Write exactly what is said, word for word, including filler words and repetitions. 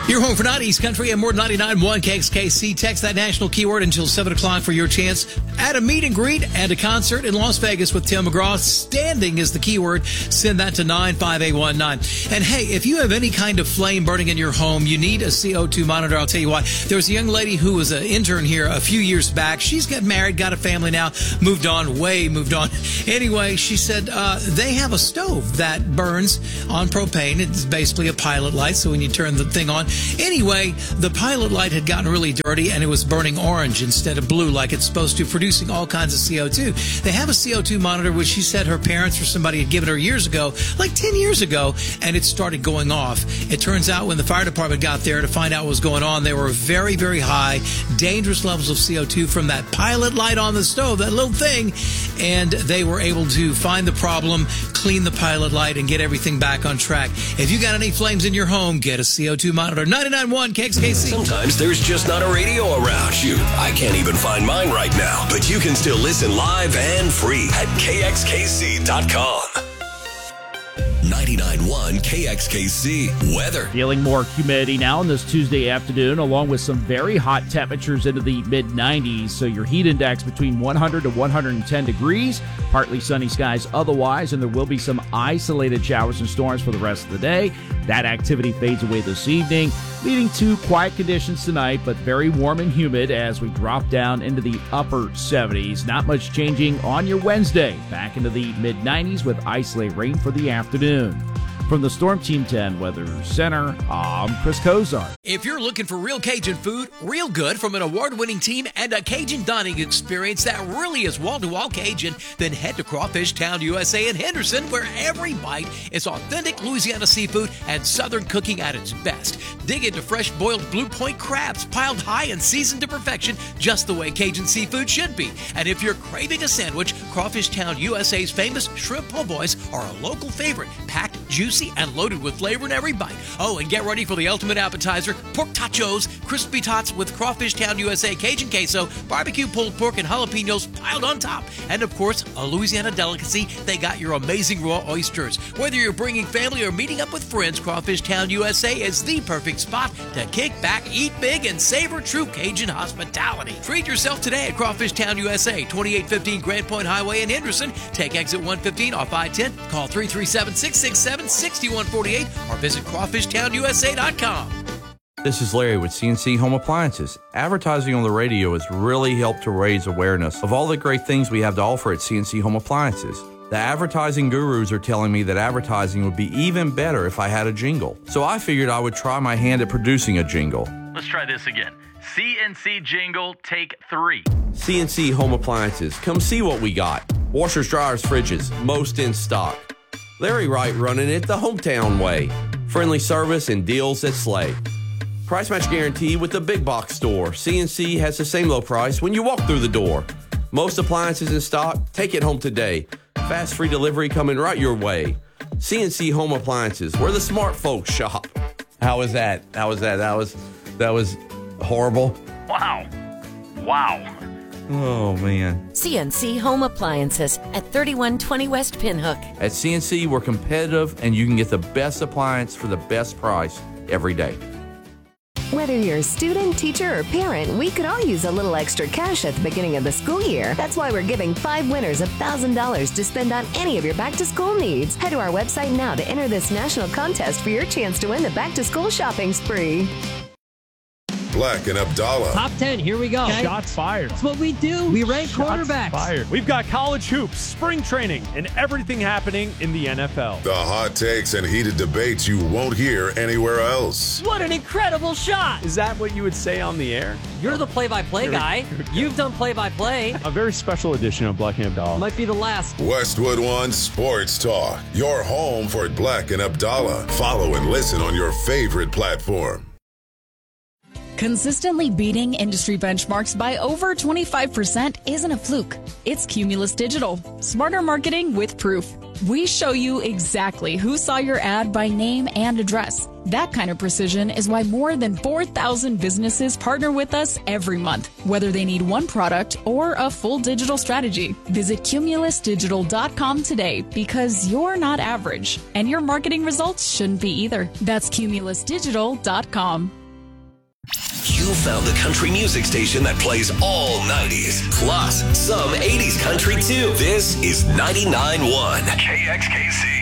Your home for night, East Country, and more ninety-nine point one K X K C. Text that national keyword until seven o'clock for your chance at a meet and greet and a concert in Las Vegas with Tim McGraw. Standing is the keyword. Send that to nine five eight one nine. And hey, if you have any kind of flame burning in your home, you need a C O two monitor. I'll tell you why. There was a young lady who was an intern here a few years back. She's got married, got a family now, moved on, way moved on. Anyway, she said uh, they have a stove that burns on propane. It's basically a pilot light, so when you turn the thing on, Anyway, the pilot light had gotten really dirty and it was burning orange instead of blue like it's supposed to, producing all kinds of C O two. They have a C O two monitor, which she said her parents or somebody had given her years ago, like ten years ago, and it started going off. It turns out when the fire department got there to find out what was going on, there were very, very high, dangerous levels of C O two from that pilot light on the stove, that little thing, and they were able to find the problem, clean the pilot light, and get everything back on track. If you got any flames in your home, get a C O two monitor. ninety-nine point one K X K C. Sometimes there's just not a radio around. Shoot, I can't even find mine right now. But you can still listen live and free at K X K C dot com. ninety-nine point one K X K C weather. Feeling more humidity now on this Tuesday afternoon, along with some very hot temperatures into the mid nineties. So your heat index between one hundred to one hundred ten degrees. Partly sunny skies otherwise, and there will be some isolated showers and storms for the rest of the day. That activity fades away this evening, leading to quiet conditions tonight, but very warm and humid as we drop down into the upper seventies. Not much changing on your Wednesday. Back into the mid nineties with isolated rain for the afternoon. From the Storm Team ten Weather Center, I'm Chris Kozar. If you're looking for real Cajun food, real good from an award-winning team and a Cajun dining experience that really is wall-to-wall Cajun, then head to Crawfish Town U S A in Henderson, where every bite is authentic Louisiana seafood and Southern cooking at its best. Dig into fresh boiled Blue Point crabs piled high and seasoned to perfection, just the way Cajun seafood should be. And if you're craving a sandwich, Crawfish Town U S A's famous shrimp po' boys are a local favorite, packed, juicy, and loaded with flavor in every bite. Oh, and get ready for the ultimate appetizer, pork tachos, crispy tots with Crawfish Town U S A Cajun queso, barbecue pulled pork, and jalapenos piled on top. And of course, a Louisiana delicacy, they got your amazing raw oysters. Whether you're bringing family or meeting up with friends, Crawfish Town U S A is the perfect spot to kick back, eat big, and savor true Cajun hospitality. Treat yourself today at Crawfish Town U S A, twenty-eight fifteen Grand Point Highway in Henderson. Take exit one fifteen off I ten. Call three three seven, six six seven, six one four eight or visit crawfish town U S A dot com. This is Larry with C N C Home Appliances. Advertising on the radio has really helped to raise awareness of all the great things we have to offer at C N C Home Appliances. The advertising gurus are telling me that advertising would be even better if I had a jingle. So I figured I would try my hand at producing a jingle. Let's try this again. C N C jingle, take three. C N C Home Appliances. Come see what we got. Washers, dryers, fridges, most in stock. Larry Wright running it the hometown way. Friendly service and deals that slay. Price match guarantee with the big box store. C N C has the same low price when you walk through the door. Most appliances in stock. Take it home today. Fast free delivery coming right your way. C N C Home Appliances, where the smart folks shop. How was that? How was that? That was that was horrible. Wow. Wow. Oh, man. C N C Home Appliances at thirty-one twenty West Pinhook. At C N C, we're competitive, and you can get the best appliance for the best price every day. Whether you're a student, teacher, or parent, we could all use a little extra cash at the beginning of the school year. That's why we're giving five winners one thousand dollars to spend on any of your back-to-school needs. Head to our website now to enter this national contest for your chance to win the back-to-school shopping spree. Black and Abdallah. Top ten, here we go. Okay. Shots fired. That's what we do. We rank Shots quarterbacks. Fired. We've got college hoops, spring training, and everything happening in the N F L. The hot takes and heated debates you won't hear anywhere else. What an incredible shot. Is that what you would say on the air? You're the play-by-play guy. You've done play-by-play. A very special edition of Black and Abdallah. Might be the last. Westwood One Sports Talk. Your home for Black and Abdallah. Follow and listen on your favorite platform. Consistently beating industry benchmarks by over twenty-five percent isn't a fluke. It's Cumulus Digital. Smarter marketing with proof. We show you exactly who saw your ad by name and address. That kind of precision is why more than four thousand businesses partner with us every month, whether they need one product or a full digital strategy. Visit Cumulus Digital dot com today because you're not average, and your marketing results shouldn't be either. That's Cumulus Digital dot com. You found the country music station that plays all nineties, plus some eighties country too. This is ninety-nine point one K X K C.